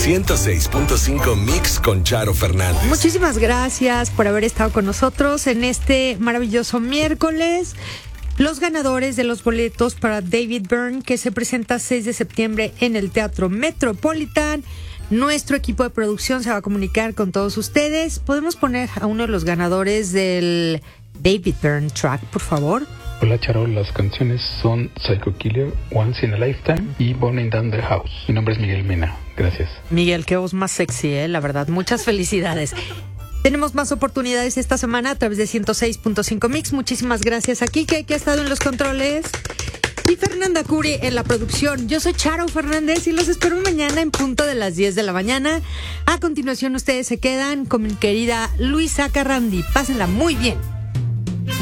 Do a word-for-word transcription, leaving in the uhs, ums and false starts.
ciento seis punto cinco Mix con Charo Fernández. Muchísimas gracias por haber estado con nosotros en este maravilloso miércoles. Los ganadores de los boletos para David Byrne, que se presenta seis de septiembre en el Teatro Metropolitan. Nuestro equipo de producción se va a comunicar con todos ustedes. ¿Podemos poner a uno de los ganadores del David Byrne track, por favor? Hola Charo, las canciones son Psycho Killer, Once in a Lifetime y Burning Down the House. Mi nombre es Miguel Mena, gracias. Miguel, qué voz más sexy, eh, la verdad. Muchas felicidades. Tenemos más oportunidades esta semana a través de ciento seis punto cinco Mix. Muchísimas gracias a Kike, que ha estado en los controles, y Fernanda Curi en la producción. Yo soy Charo Fernández y los espero mañana en punto de las diez de la mañana. A continuación, ustedes se quedan con mi querida Luisa Carrandi. Pásenla muy bien.